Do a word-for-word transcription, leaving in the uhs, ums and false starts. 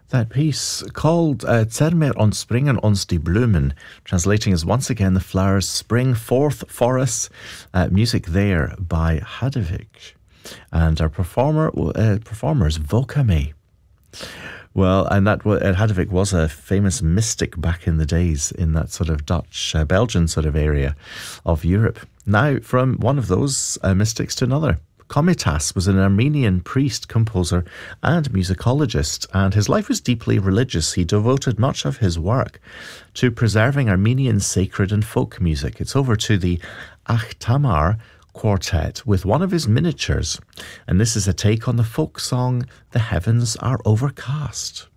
That piece called uh, Zermer on Springen ons die Blumen, translating as once again the flowers spring forth for us. Uh, music there by Hadevik. And our performer uh, performers Vokame. Well, and that uh, Hadevik was a famous mystic back in the days in that sort of Dutch, uh, Belgian sort of area of Europe. Now, from one of those uh, mystics to another. Komitas was an Armenian priest, composer and musicologist, and his life was deeply religious. He devoted much of his work to preserving Armenian sacred and folk music. It's over to the Akhtamar Quartet with one of his miniatures, and this is a take on the folk song The Heavens Are Overcast.